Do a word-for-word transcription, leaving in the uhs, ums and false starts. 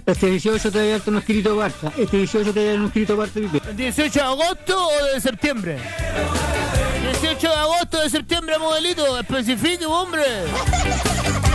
Este dieciocho te había un escrito Barça. Este dieciocho te había un escrito Barça, Pipe. ¿dieciocho de agosto o de septiembre? dieciocho de agosto de septiembre, modelito. Especifique, hombre.